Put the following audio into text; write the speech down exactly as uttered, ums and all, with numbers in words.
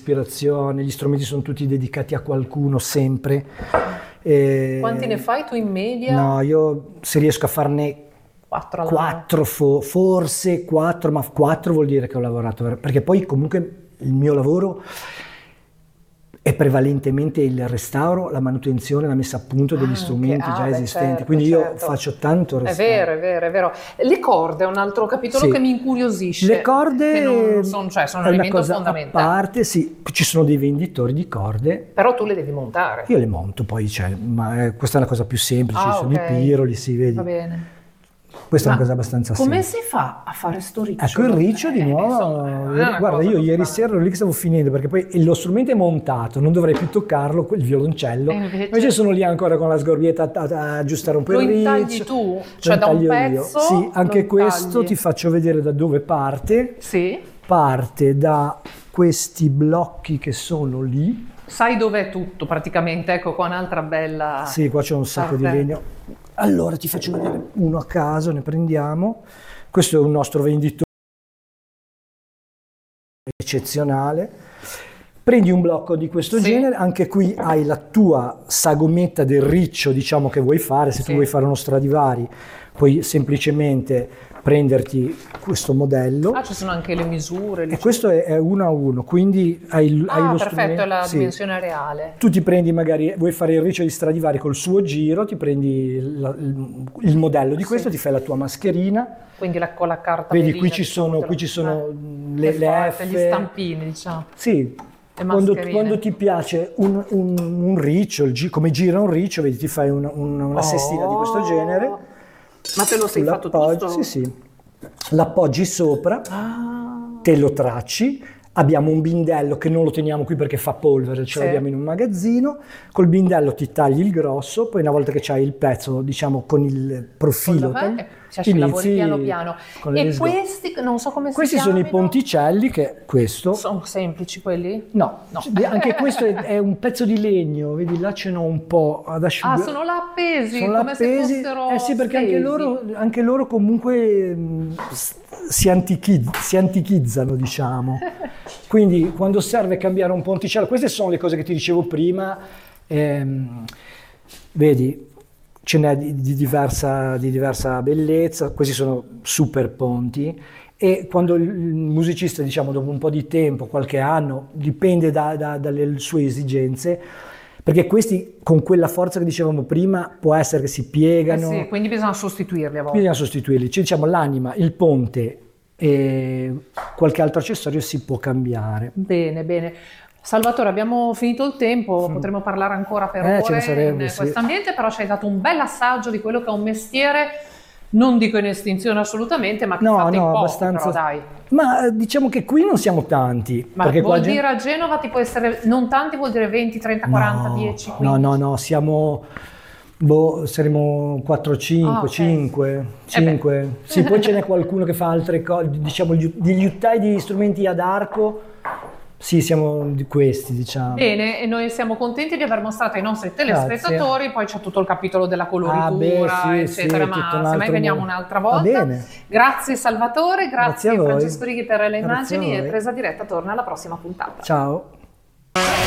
ispirazione, gli strumenti sono tutti dedicati a qualcuno sempre. E... Quanti ne fai tu in media? No, io se riesco a farne quattro, quattro fo- forse quattro, ma quattro vuol dire che ho lavorato, perché poi comunque il mio lavoro è prevalentemente il restauro, la manutenzione, la messa a punto degli Anche, strumenti ah, già beh, esistenti, certo, quindi certo. io faccio tanto È restauro. vero, è vero, è vero. Le corde è un altro capitolo Sì. che mi incuriosisce. Le corde che non sono, cioè, sono è un una elemento cosa fondamentale. a parte, sì, ci sono dei venditori di corde. Però tu le devi montare. Io le monto poi, cioè, ma eh, questa è una cosa più semplice, Ah, sono ok. i piroli, si vedi. Va bene. Questa Ma è una cosa abbastanza come semplice. si fa a fare sto riccio? Ecco il riccio di Eh, nuovo, insomma, non è una guarda cosa io ieri normale. sera ero lì che stavo finendo perché poi lo strumento è montato, non dovrei più toccarlo, quel violoncello, E invece- invece sono lì ancora con la sgorbietta a, a- a aggiustare un po' Lo il riccio. intagli tu? Lo Cioè da un intaglio io. pezzo? Sì, anche lo questo intagli? ti faccio vedere da dove parte. Sì. Parte da questi blocchi che sono lì. Sai dov'è tutto praticamente? Ecco qua un'altra bella... Sì, qua c'è un sacco di parte. legno. Allora ti faccio vedere uno a caso, ne prendiamo. Questo è un nostro venditore eccezionale. Prendi un blocco di questo Sì. genere, anche qui hai la tua sagometta del riccio, diciamo, che vuoi fare. Se Sì. tu vuoi fare uno Stradivari, puoi semplicemente prenderti questo modello. Ah, ci sono anche le misure. le- E questo è, è uno a uno, quindi hai, hai Ah, lo perfetto, strumento. è la Sì. dimensione reale. Tu ti prendi magari, vuoi fare il riccio di Stradivari col suo giro, ti prendi la- il, il modello di questo, Sì. ti fai la tua mascherina. Quindi la, con la carta Vedi, velina, qui ci diciamo, sono, te qui lo- ci sono eh, le, che le fate, F. gli stampini, diciamo. Sì, Le quando, mascherine. quando ti piace un, un, un riccio, il gi- come gira un riccio, vedi, ti fai una, una, una Oh. sestina di questo genere. Ma te lo sei tu fatto l'appoggi- tutto? Sì, sì. L'appoggi sopra, Ah, te lo tracci. Abbiamo un bindello che non lo teniamo qui perché fa polvere, ce Sì. l'abbiamo in un magazzino. Col bindello ti tagli il grosso, poi una volta che c'hai il pezzo, diciamo con il profilo, con la- eh, cioè, ci inizi lavori piano piano. con le E risghe. questi, non so come Questi si sono i chiamino. ponticelli, che questo. Sono semplici quelli? No, No. anche questo è, è un pezzo di legno, vedi là ce n'ho un po' ad Ah, asciugare. sono là appesi, Sono là come appesi. se fossero Eh sì, perché anche stesi. loro, anche loro comunque mh, s- si, antichi- si antichizzano, diciamo. Quindi quando serve cambiare un ponticello, queste sono le cose che ti dicevo prima, ehm, vedi, ce n'è di, di diversa, di diversa bellezza, questi sono super ponti. E quando il musicista, diciamo, dopo un po' di tempo, qualche anno, dipende da- da- dalle sue esigenze, perché questi con quella forza che dicevamo prima può essere che si Eh piegano, sì, quindi bisogna sostituirli a volte. bisogna sostituirli. Cioè, diciamo, l'anima, il ponte e qualche altro accessorio si può cambiare. Bene, bene. Salvatore, abbiamo finito il tempo, potremmo parlare ancora per Eh, ce ore ne sarebbe, in sì. questo ambiente, però ci hai dato un bel assaggio di quello che è un mestiere, non dico in estinzione assolutamente, ma che No, fate in no, pochi, abbastanza. però dai. Ma eh, diciamo che qui non siamo tanti. Ma perché vuol qua gen- dire a Genova ti può essere, non tanti vuol dire venti, trenta, quaranta, No, dieci, no, quindici? no, no, siamo, boh, saremo quattro cinque, Ah, ok. cinque, Eh cinque. beh. Sì, poi ce n'è qualcuno che fa altre cose, diciamo, gli- degli uttai di strumenti ad arco. Sì, siamo di questi, diciamo. Bene, e noi siamo contenti di aver mostrato ai nostri telespettatori, poi c'è tutto il capitolo della coloritura, Ah, beh, sì, eccetera, sì, ma tutto un se mai altro veniamo mondo. un'altra Va volta. bene. Grazie Salvatore, Grazie grazie, a voi. Francesco Righi per le Grazie a immagini e voi. Presa Diretta torna alla prossima puntata. Ciao.